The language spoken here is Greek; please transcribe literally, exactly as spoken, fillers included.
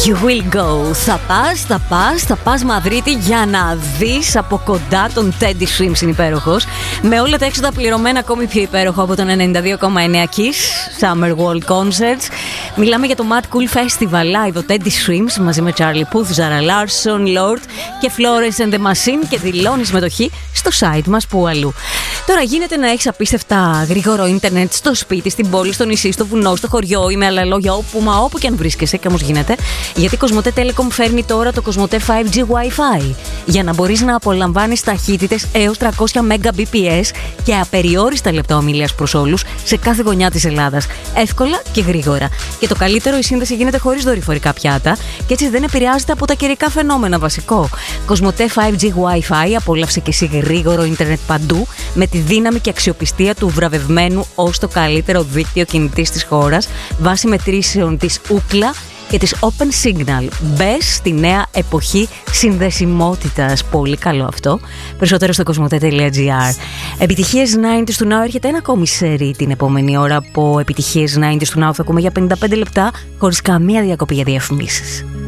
You will go. Θα πας, θα πας, θα πας Μαδρίτη για να δεις από κοντά τον Teddy Swims, είναι υπέροχος. Με όλα τα έξοδα πληρωμένα, ακόμη πιο υπέροχο από τον ενενήντα δύο κόμμα εννέα Kiss Summer World Concerts. Μιλάμε για το Mad Cool Festival live, ο Teddy Swims μαζί με Charlie Puth, Zara Larsson, Lord και Florence and the Machine, και δηλώνει συμμετοχή στο site μας που αλλού. Τώρα γίνεται να έχεις απίστευτα γρήγορο ίντερνετ στο σπίτι, στην πόλη, στο νησί, στο βουνό, στο χωριό ή με άλλα λόγια όπου μα όπου και αν βρίσκεσαι, και όμως γίνεται, γιατί η Κοσμοτέ Telecom φέρνει τώρα το Κοσμοτέ φάιβ τζι Wi-Fi για να μπορείς να απολαμβάνεις ταχύτητες έως τριακόσια Mbps και απεριόριστα λεπτά ομιλίας προς όλους σε κάθε γωνιά της Ελλάδας. Εύκολα και γρήγορα. Και το καλύτερο, η σύνδεση γίνεται χωρίς δορυφορικά πιάτα και έτσι δεν επηρεάζεται από τα καιρικά φαινόμενα. Βασικό. Κοσμοτέ φάιβ τζι Wi-Fi, απόλαυσε και εσύ γρήγορο ίντερνετ παντού με τη δύναμη και αξιοπιστία του βραβευμένου ως το καλύτερο δίκτυο κινητής της χώρας βάσει μετρήσεων της Ookla και της Open Signal. Μπες στη νέα εποχή συνδεσιμότητας. Πολύ καλό αυτό. Περισσότερο στο κοσμοτέ τελεία τζι άρ. Επιτυχίες ενενήντα του Now έρχεται ένα ακόμη σερί την επόμενη ώρα από επιτυχίες ενενήντα του Now. Θα ακούμε για πενήντα πέντε λεπτά χωρίς καμία διακοπή για διαφημίσεις.